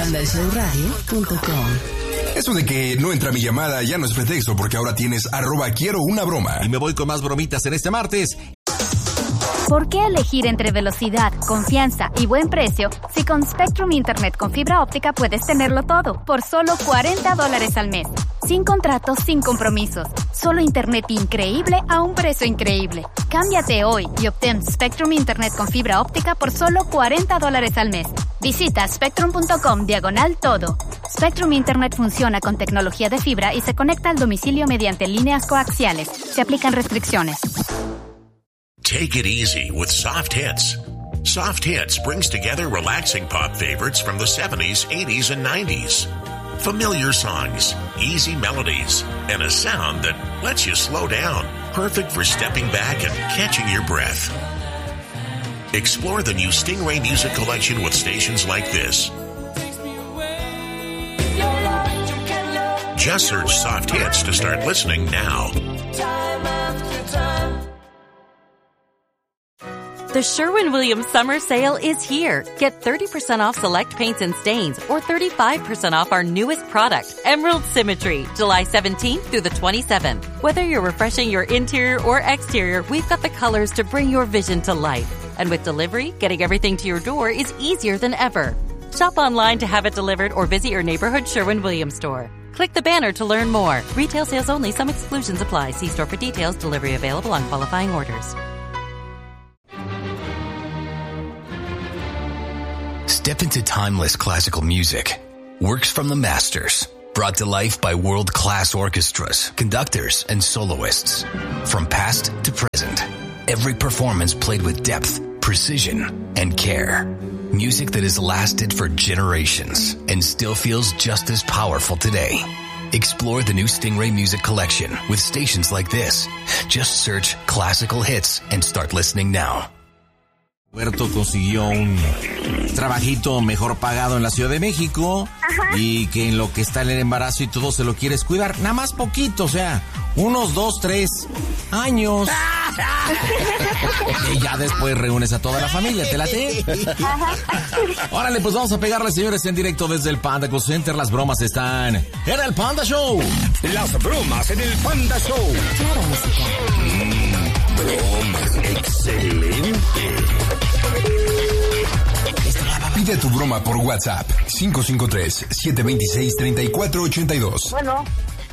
pandashowradio.com. Eso de que no entra mi llamada ya no es pretexto, porque ahora tienes @quiero-una-broma. Y me voy con más bromitas en este martes. ¿Por qué elegir entre velocidad, confianza y buen precio si con Spectrum Internet con fibra óptica puedes tenerlo todo por solo $40 al mes? Sin contratos, sin compromisos. Solo internet increíble a un precio increíble. Cámbiate hoy y obtén Spectrum Internet con fibra óptica por solo $40 al mes. Visita spectrum.com/todo. Spectrum Internet funciona con tecnología de fibra y se conecta al domicilio mediante líneas coaxiales. Se aplican restricciones. Take it easy with Soft Hits. Soft Hits brings together relaxing pop favorites from the 70s, 80s, and 90s. Familiar songs, easy melodies, and a sound that lets you slow down. Perfect for stepping back and catching your breath. Explore the new Stingray Music Collection with stations like this. Just search Soft Hits to start listening now. The Sherwin-Williams Summer Sale is here. Get 30% off select paints and stains or 35% off our newest product, Emerald Symmetry, July 17th through the 27th. Whether you're refreshing your interior or exterior, we've got the colors to bring your vision to life. And with delivery, getting everything to your door is easier than ever. Shop online to have it delivered or visit your neighborhood Sherwin-Williams store. Click the banner to learn more. Retail sales only. Some exclusions apply. See store for details. Delivery available on qualifying orders. Step into timeless classical music. Works from the masters. Brought to life by world-class orchestras, conductors, and soloists. From past to present. Every performance played with depth, precision, and care. Music that has lasted for generations and still feels just as powerful today. Explore the new Stingray Music Collection with stations like this. Just search Classical Hits and start listening now. Huerto consiguió un trabajito mejor pagado en la Ciudad de México. Ajá. Y que en lo que está en el embarazo y todo se lo quieres cuidar. Nada más poquito, o sea, unos 2, 3 años. Y ya después reúnes a toda la familia, ¿te late? Órale, pues vamos a pegarle, señores, en directo desde el Panda Call Center. Las bromas están en el Panda Show. Las bromas en el Panda Show. Claro, música. Bromas, excelente. Pide tu broma por WhatsApp 553-726-3482. Bueno.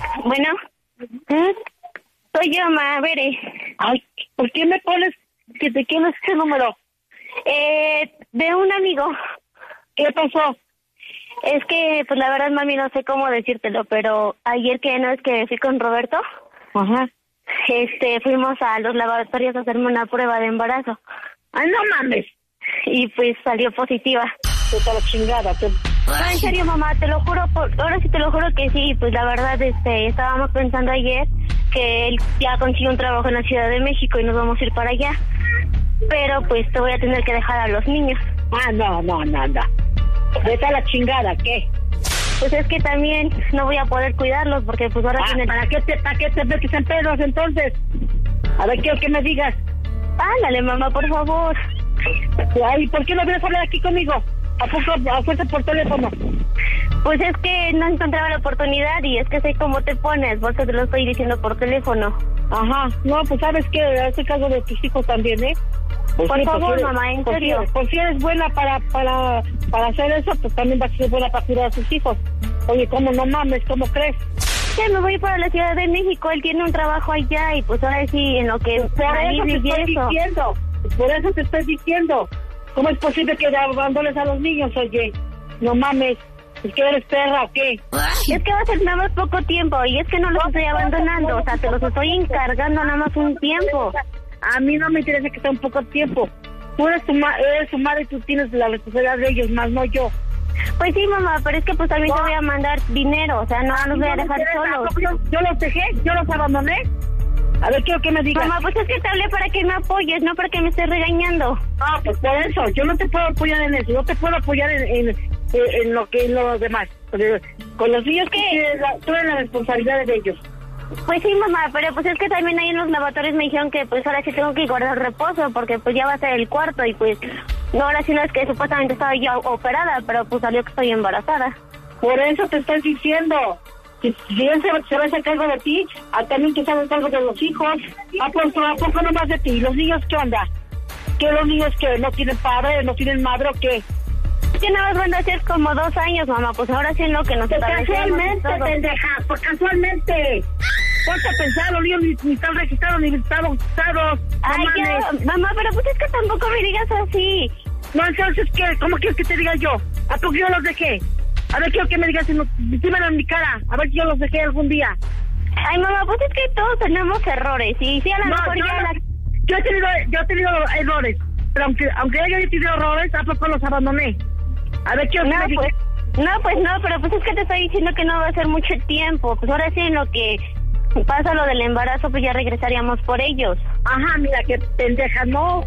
Soy yo, Bere. Ay, ¿por qué me pones que te quieres ese número? De un amigo. ¿Qué pasó? Es que, pues la verdad, mami, no sé cómo decírtelo, pero ayer que no es que fui con Roberto. Ajá. Fuimos a los laboratorios a hacerme una prueba de embarazo. Ay, no mames. Y pues salió positiva. Vete a la chingada. No, en serio, mamá, te lo juro, ahora sí te lo juro que sí. Pues la verdad, estábamos pensando ayer que él ya consiguió un trabajo en la Ciudad de México y nos vamos a ir para allá. Pero pues te voy a tener que dejar a los niños. Ah, no. Vete a la chingada, ¿qué? Pues es que también no voy a poder cuidarlos porque pues ahora tienen... ¿Para qué te metes en pedos entonces? A ver, quiero que me digas. Ándale, mamá, por favor. Ay, ¿por qué no vienes a hablar aquí conmigo? ¿A poco a fuerza por teléfono? Pues es que no encontraba la oportunidad y es que sé cómo te pones, por eso te lo estoy diciendo por teléfono. Ajá, no, pues sabes que hace caso de tus hijos también, ¿eh? Por favor, mamá, en serio. Pues si eres buena para hacer eso, pues también vas a ser buena para cuidar a tus hijos. Oye, ¿cómo no mames? ¿Cómo crees? Sí, me voy para la Ciudad de México, él tiene un trabajo allá y pues ahora sí, en lo que... Por eso te estoy diciendo. ¿Cómo es posible que abandones a los niños, oye? No mames. ¿Es que eres perra o qué? Es que va a ser nada más poco tiempo y es que no los estoy abandonando, o sea, te los estoy encargando nada más un tiempo. A mí no me interesa que sea un poco tiempo. Tú eres su madre y tú tienes la responsabilidad de ellos, más no yo. Pues sí, mamá, pero es que pues también te voy a mandar dinero, o sea, no los voy a dejar solos. Yo los dejé, yo los abandoné. A ver, quiero que me digas. Mamá, pues es que te hablé para que me apoyes, no para que me estés regañando. Ah, pues por eso, yo no te puedo apoyar en eso, yo te puedo apoyar en lo demás. Con los niños que tú eres la responsabilidad de ellos. Pues sí, mamá, pero pues es que también ahí en los lavatorios me dijeron que pues ahora sí tengo que guardar reposo porque pues ya va a ser el cuarto y pues No, ahora sí no, es que supuestamente estaba yo operada, pero pues salió que estoy embarazada. Por eso te estoy diciendo. Si él se va a hacer cargo de ti, también que se haga cargo de los hijos. ¿A poco no más de ti? ¿Y los niños qué onda? ¿Qué los niños que no tienen padre, no tienen madre o qué? Que nada más van a ser como 2 años, mamá, pues ahora sí es lo que nos está casualmente, pendeja, pues casualmente. Ponte a pensar, los niños ni están registrados, ni están bautizados. Ay, ya, mamá, pero pues es que tampoco me digas así. No, entonces, ¿qué? ¿Cómo quieres que te diga yo? ¿A poco yo los dejé? A ver, quiero que me digas, dímelo en mi cara, a ver si yo los dejé algún día. Ay, mamá, pues es que todos tenemos errores, y sí, a lo mejor yo he tenido errores, pero aunque yo haya tenido errores, ¿a poco los abandoné? A ver, quiero que me digas. Pero pues es que te estoy diciendo que no va a ser mucho tiempo, pues ahora sí en lo que pasa lo del embarazo, pues ya regresaríamos por ellos. Ajá, mira, qué pendeja, no.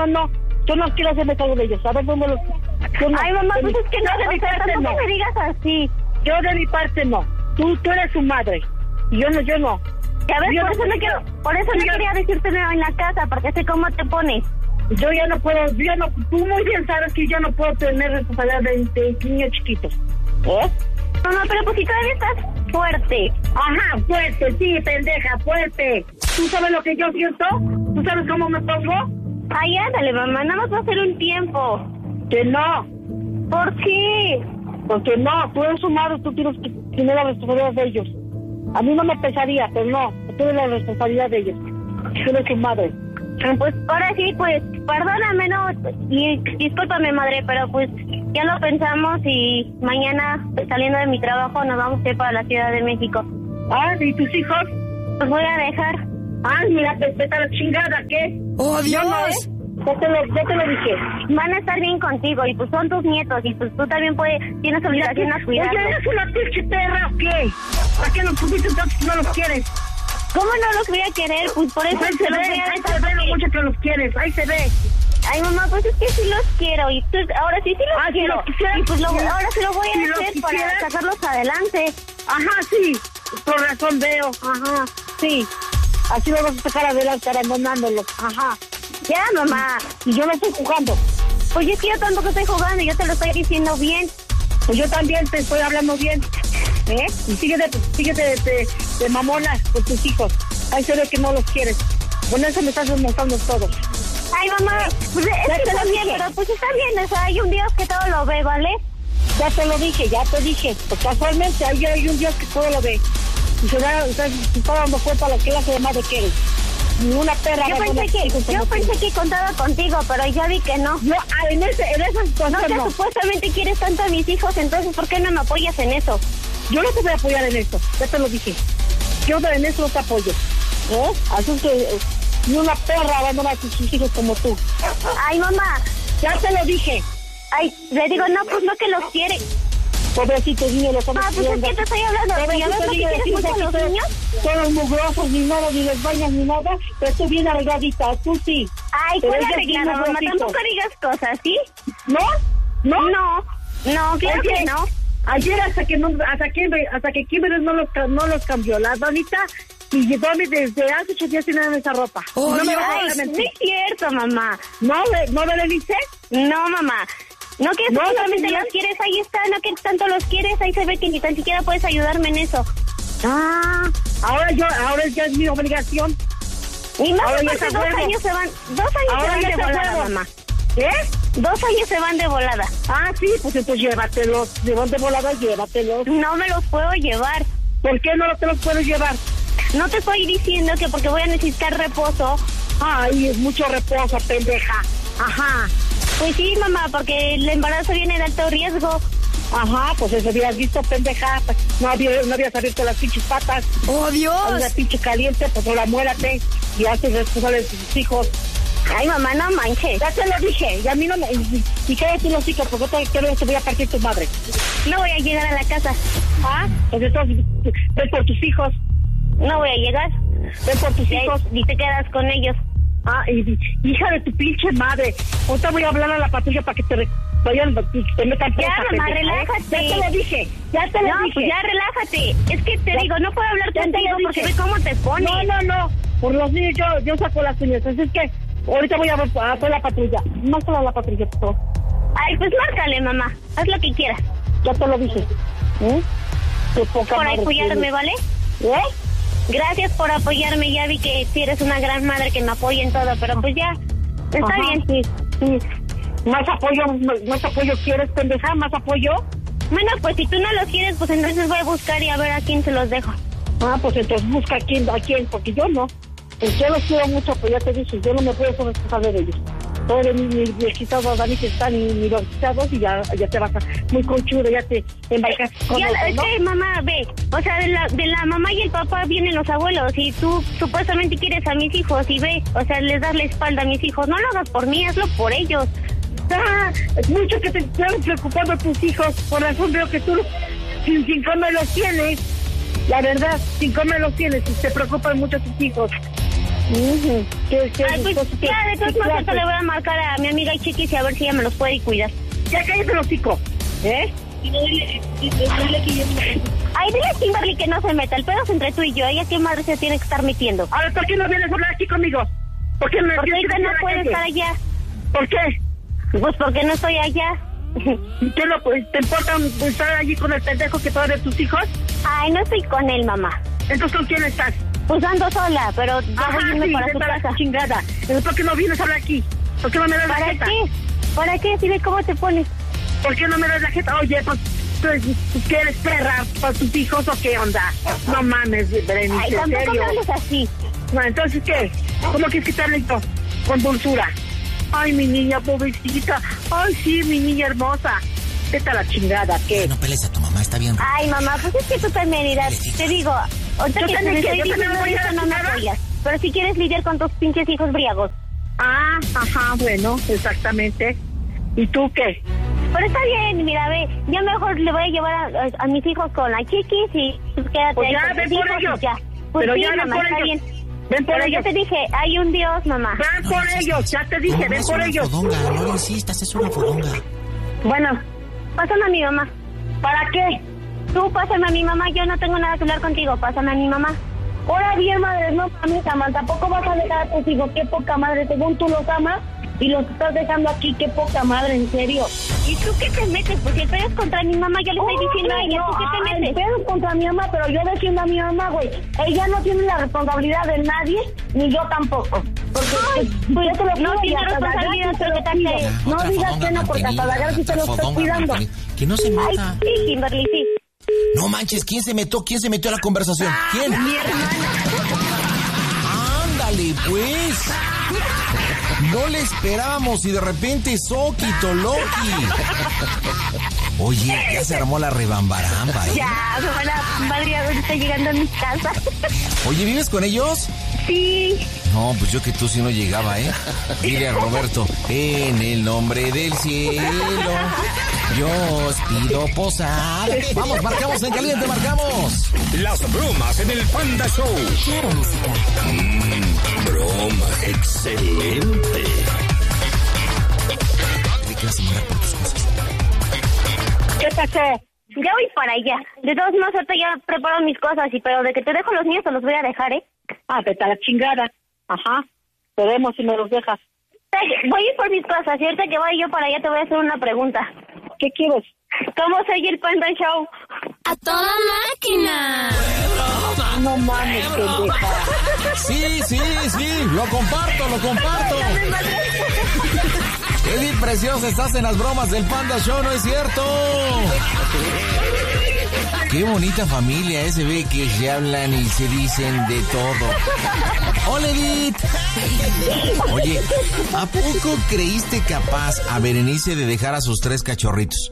Yo no quiero hacerme cargo de ellos. A ver, ¿dónde los...? Ay, mamá, pues es que no me digas así. Yo de mi parte no. Tú eres su madre. Y yo no. Ya ves, por eso no quería decírtelo en la casa, porque sé cómo te pones. Yo ya no puedo, tú muy bien sabes que yo no puedo tener responsabilidad de niños chiquitos. ¿Eh? Mamá, pero pues si todavía estás fuerte. Ajá, fuerte, sí, pendeja, fuerte. ¿Tú sabes lo que yo siento? ¿Tú sabes cómo me pongo? Ay, ándale, mamá, nada más va a ser un tiempo. Que no. ¿Por qué? Porque no, tú eres su madre, tú tienes que tener la responsabilidad de ellos. A mí no me pesaría, pero no, tú tienes la responsabilidad de ellos. Tú eres su madre. Pues ahora sí, pues, perdóname, no, y discúlpame, madre, pero pues ya lo pensamos y mañana, pues, saliendo de mi trabajo, nos vamos a ir para la Ciudad de México. Ah, ¿y tus hijos? Pues voy a dejar. Ah, mira, vete a la chingada, ¿qué? ¡Oh, Dios! Ya te lo dije. Van a estar bien contigo y pues son tus nietos y pues tú también tienes obligación a cuidarlos. Oye, ¿eres una pinche perra o qué? ¿Para qué los pusiste entonces si no los quieres? ¿Cómo no los voy a querer? Pues por eso ahí se ve lo mucho que los quieres, ahí se ve. Ay, mamá, pues es que sí los quiero y pues, ahora sí los quiero. Y pues ahora sí lo voy a hacer para sacarlos adelante. Ajá, sí, por razón veo, ajá, sí. Así lo vas a sacar adelante abandonándolos, ajá. Ya, mamá. Y yo no estoy jugando. Pues es que yo tampoco estoy jugando, yo te lo estoy diciendo bien. Pues yo también te estoy hablando bien. ¿Eh? Y sigue de mamona con tus hijos. Ahí se ve que no los quieres. Con eso me estás demostrando todo. Ay, mamá, pues es que está bien, pero pues está bien, o sea, hay un Dios que todo lo ve, ¿vale? Ya te lo dije, pues casualmente hay un Dios que todo lo ve. Y se está dando cuenta lo que él hace de madre que eres. Ni una perra. Yo pensé que contaba contigo, pero ya vi que no. No, en esa situación no. Ya supuestamente quieres tanto a mis hijos, entonces ¿por qué no me apoyas en eso? Yo no te voy a apoyar en eso, ya te lo dije. Yo en eso no te apoyo. Así es que ni una perra abandona a sus hijos como tú. Ay, mamá. Ya te lo dije. Ay, le digo, no, pues no que los quiere. Pobrecitos niños, los estamos pues es que te estoy hablando. ¿Ya ves lo que quieres mucho a los niños? Todos mugrosos, ni nada, ni les bañas, ni nada. Pero estoy bien arregladita, tú sí. Ay, ¿cuál arreglada, mamá? Tampoco digas cosas, ¿sí? ¿No? No, claro que no. Ayer hasta que Kimberly no los cambió. La Donita y Domi desde hace 8 días tienen esa ropa. No me vas a mentir. No es cierto, mamá. ¿No, Berenice? No, mamá. No, que no, solamente los quieres, ahí está, no que tanto los quieres, ahí se ve que ni tan siquiera puedes ayudarme en eso. Ah, ahora ya es mi obligación. Y más porque 2 años se van, 2 años se van de volada, mamá. ¿Qué? 2 años se van de volada. Ah, sí, pues entonces llévatelos, de volada, llévatelos. No me los puedo llevar. ¿Por qué no te los puedo llevar? No te estoy diciendo que porque voy a necesitar reposo. Ay, es mucho reposo, pendeja. Ajá. Pues sí, mamá, porque el embarazo viene de alto riesgo. Ajá, pues eso habías visto, pendeja. No habías abierto las pinches patas. ¡Oh, Dios! Una pinche caliente, pues ahora muérate y haces responsable de tus hijos. Ay, mamá, no manches. Ya te lo dije, y a mí no me... Y cállate los hijos, porque te voy a partir tu madre. No voy a llegar a la casa. Ah, pues entonces, ven por tus hijos. No voy a llegar. Ven por tus hijos. Y te quedas con ellos. Ah, hija de tu pinche madre. Ahorita voy a hablar a la patrulla para que te metan presa. Ya, mamá, relájate. Ya te lo dije, pues ya relájate. Es que te digo, no puedo hablar contigo porque ve cómo te pones. No. Por los niños yo saco las uñas. Así es que Ahorita voy a hacer la patrulla. Márcala a la patrulla, por favor. Ay, pues márcale, mamá. Haz lo que quieras. Ya te lo dije. Qué poca por madre apoyarme, tienes. ¿vale? Gracias por apoyarme. Ya vi que sí eres una gran madre que me apoya en todo, pero pues ya, está bien. Sí. ¿Más apoyo quieres, pendeja? ¿Más apoyo? Bueno, pues si tú no los quieres, pues entonces voy a buscar y a ver a quién se los dejo. Pues entonces busca a quién, porque yo no. Pues yo los quiero mucho, pues ya te dije, yo no me puedo responsable de ellos. Todos mis viejitos Dani que están y los viejitos y ya te vas muy conchudo, ya te embarcas con ya, otro, ¿no? Es que mamá, ve, o sea, de la mamá y el papá vienen los abuelos y tú supuestamente quieres a mis hijos y ve, o sea, les das la espalda a mis hijos. No lo hagas por mí, hazlo por ellos. Es mucho que te están preocupando a tus hijos, por razón veo que tú sin comer los tienes. La verdad, sin comer los tienes y te preocupan mucho tus hijos. Ay, pues ya, de todos modos le voy a marcar a mi amiga Chiquis y a ver si ella me los puede cuidar. Ya cállate los hocico, Y dile Ay, dile a Kimberly que no se meta, el pedo es entre tú y yo. Ella qué madre se tiene que estar metiendo. Ahora, ¿por qué no vienes a hablar aquí conmigo? Porque ahorita no puede estar allá. ¿Por qué? Pues porque no estoy allá. ¿Te importa estar allí con el pendejo que todavía de tus hijos? Ay, no estoy con él, mamá. ¿Entonces con quién estás? Pues ando sola, pero ya voy a irme para su casa. Chingada. ¿Por qué no vienes a hablar aquí? ¿Por qué no me das la jeta? ¿Para qué? ¿Para qué? Dime cómo te pones. ¿Por qué no me das la jeta? Oye, pues, ¿qué eres perra para tus hijos o qué onda? No mames, Berenice, ay, tampoco ¿en serio? me hables así. No, entonces, ¿qué? ¿Cómo quieres que te hable yo? Con dulzura. Ay, mi niña pobrecita. Ay, sí, mi niña hermosa. Vete a la chingada, ¿qué? No pelees a tu mamá, está bien. Ay, mamá, pues es que tú también irás. Te digo, ahorita Yo que también te quiero, estoy yo también diciendo voy a ir a eso la no me chingada. apoyas. Pero si quieres lidiar con tus pinches hijos briagos. Bueno, exactamente. ¿Y tú qué? Pero está bien, mira, ve, yo mejor le voy a llevar a mis hijos con la Chiquis y pues quédate Pues ahí ya, con ven tus por hijos ellos. y ya. Pues Pero sí, ya ven mamá, por está ellos. bien. Ven por Pero ellos. yo te dije, hay un Dios, mamá. Ven por ellos, ya te dije, ven por ellos. Fodonga, no le insistas, es una fodonga. Bueno, pásame a mi mamá. ¿Para qué? Tú pásame a mi mamá, yo no tengo nada que hablar contigo, pásame a mi mamá. Ahora bien, madre, no mames, Samantha, tampoco vas a dejar a tus hijos, qué poca madre, según tú los amas y los estás dejando aquí, qué poca madre, en serio. ¿Y tú qué te metes? Pues si el pedo es contra mi mamá, yo le estoy diciendo a ella, ¿tú qué te El metes? pedo es contra mi mamá, pero yo defiendo a mi mamá, güey. Ella no tiene la responsabilidad de nadie, ni yo tampoco. Porque pues, yo te lo pido no y tiene hasta la responsabilidad, gracia te pero lo que pido. te- No Otra digas fodonga que no, porque hasta la gracia te lo estoy fodonga cuidando. mantenida. Que no se Ay, meta. sí, Kimberly, sí. No manches, ¿quién se metió? ¿Quién se metió a la conversación? ¿Quién? Mi hermana. Ándale, pues. No le esperábamos y de repente Soquito Loki. Oye, ya se armó la rebambaramba, ¿eh? Ya, me van a madre ahorita llegando a mi casa. Oye, ¿vives con ellos? Sí. No, pues yo que tú sí no llegaba, ¿eh? Dile a Roberto, en el nombre del cielo, yo os pido posar. Vamos, marcamos en caliente, marcamos. Las bromas en el Panda Show. Claro, música. Broma excelente. Creí que ibas a morir por tus cosas. ¿Qué pasó? Ya voy para allá. De todos modos, ahorita ya preparo mis cosas, pero de que te dejo los míos, te los voy a dejar, ¿eh? Vete a la chingada. Ajá. Veremos si me los dejas. Voy a ir por mis cosas y ahorita que vaya yo para allá te voy a hacer una pregunta. ¿Qué quieres? ¿Cómo se oye el Panda Show? ¡A toda máquina! No mames, pendeja. Sí, lo comparto. Edith Preciosa, estás en las bromas del Panda Show, ¿no es cierto? Qué bonita familia, se ve que se hablan y se dicen de todo. ¡Hola, Edith! Oye, ¿a poco creíste capaz a Berenice de dejar a sus 3 cachorritos?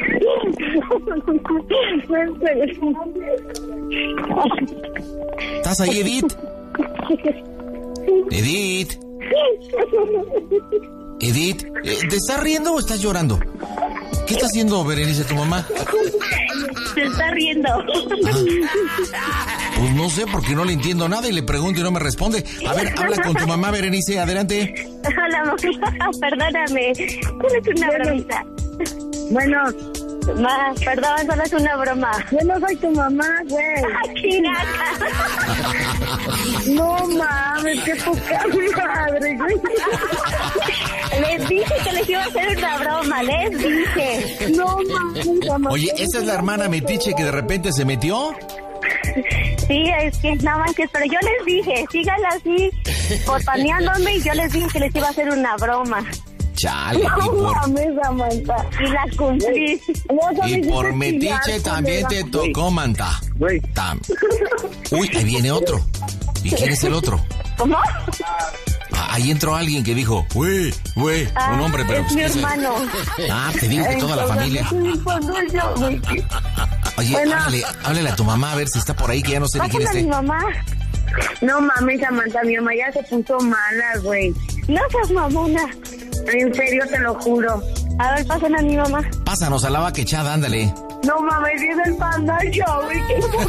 ¿Estás ahí, Edith? Edith, ¿te estás riendo o estás llorando? ¿Qué está haciendo Berenice, tu mamá? Se está riendo. Pues no sé, porque no le entiendo nada y le pregunto y no me responde. A ver, habla con tu mamá, Berenice, adelante. Hola, mamá, perdóname. Es una bromita. Bueno, Ma, perdón, solo es una broma. Yo no soy tu mamá, güey. No mames, qué poca madre, güey. Les dije que les iba a hacer una broma, les dije. No mames. Oye, ¿esa es la hermana metiche que de repente se metió? Sí, es que no manches, pero yo les dije, síganla así, botaneándome, y yo les dije que les iba a hacer una broma. Chale, No mames, Samantha. Y la cumplí. y por metiche también te tocó, Manta. Uy, ahí viene otro. ¿Y quién es el otro? ¿Cómo? Ahí entró alguien que dijo, güey, un hombre, pero... Es mi hermano. Te digo que toda la familia. Oye, bueno, háblale a tu mamá a ver si está por ahí, que ya no sé de quién esté. Mi mamá. No mames, Samantha, mi mamá ya se puso mala, güey. No seas mamona. En serio, te lo juro. A ver, pasen a mi mamá. Pásanos a la vaca echada, ándale. No mames, viene el Panda Show, güey.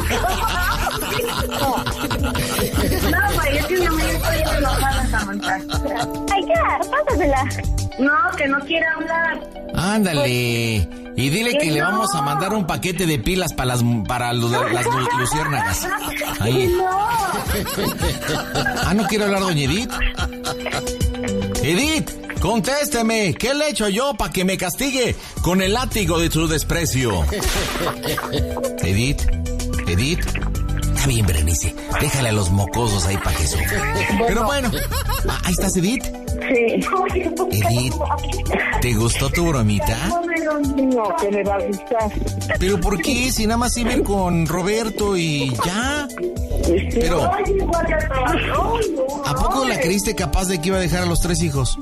No, güey, es que mi mamá ya estoy enojada, Samantha. Ay, ya, pásamela. No, que no quiere hablar. Ándale. Y dile que le vamos a mandar un paquete de pilas para las luciérnagas. Ahí. ¿No quiere hablar doña Edith? Edith, contésteme. ¿Qué le he hecho yo para que me castigue con el látigo de su desprecio? Edith. Está bien, Berenice. Déjale a los mocosos ahí para que sufran. Pero bueno, ahí estás, Edith. Sí. Edith, ¿te gustó tu bromita? No, que me va a gustar. ¿Pero por qué? Si nada más iba con Roberto y ya. Pero, ¿a poco la creíste capaz de que iba a dejar a los 3 hijos?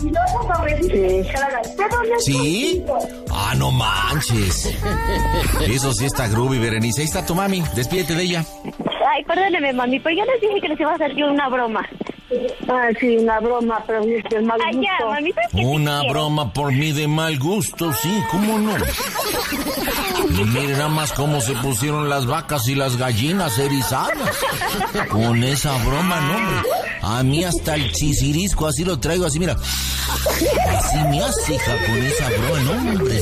¿Sí? No manches. Eso sí está groovy, Berenice. Ahí está tu mami. Despídete de ella. Ay, perdóneme, mami, pero yo les dije que les iba a hacer una broma. Sí, una broma, pero es de mal gusto. Ya, mami, una broma por mí de mal gusto, sí, ¿cómo no? Y miren nada más cómo se pusieron las vacas y las gallinas erizadas. Con esa broma, no, hombre. A mí hasta el chisirisco así lo traigo, así, mira. Así me hace, hija, con esa broma, no, hombre,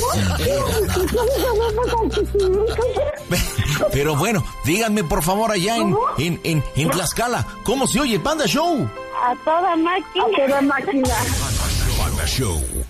Pero bueno, díganme por favor allá en Tlaxcala, ¿cómo se oye el Panda Show? A toda máquina. Panda Show.